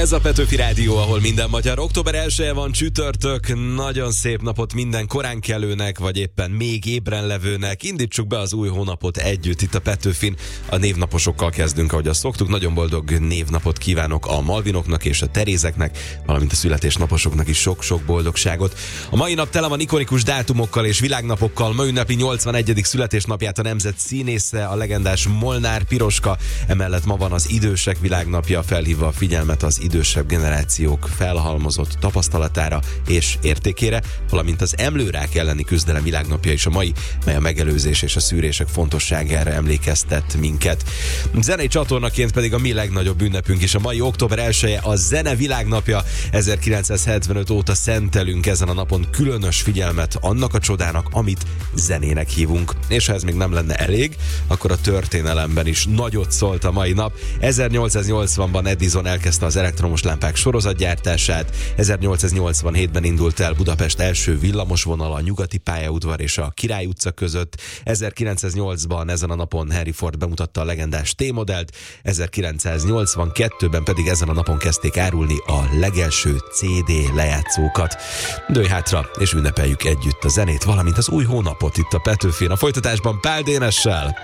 Ez a Petőfi Rádió, ahol minden magyar. Október 1-e van, csütörtök, nagyon szép napot minden koránkelőnek, vagy éppen még ébren levőnek. Indítsuk be az új hónapot együtt itt a Petőfin. A névnaposokkal kezdünk, ahogy azt szoktuk. Nagyon boldog névnapot kívánok a Malvinoknak és a Terézeknek, valamint a születésnaposoknak is sok-sok boldogságot. A mai nap tele van ikonikus dátumokkal és világnapokkal. Ma ünnepli 81. születésnapját a nemzet színésze, a legendás Molnár Piroska. Emellett ma van az idősek világnapja, felhívva a figyelmet az idősebb generációk felhalmozott tapasztalatára és értékére, valamint az emlőrák elleni küzdelem világnapja is a mai, mely a megelőzés és a szűrések fontosságára emlékeztet minket. Zenei csatornaként pedig a mi legnagyobb ünnepünk is a mai október 1-e a zene világnapja. 1975 óta szentelünk ezen a napon különös figyelmet annak a csodának, amit zenének hívunk. És ha ez még nem lenne elég, akkor a történelemben is nagyot szólt a mai nap. 1880-ban Edison elkezdte az elektromos lámpák sorozatgyártását, 1887-ben indult el Budapest első villamosvonala a Nyugati pályaudvar és a Király utca között, 1908-ban ezen a napon Henry Ford bemutatta a legendás T-modellt, 1982-ben pedig ezen a napon kezdték árulni a legelső CD lejátszókat. Dőj hátra, és ünnepeljük együtt a zenét, valamint az új hónapot itt a Petőfin. A folytatásban Pál Dénessel.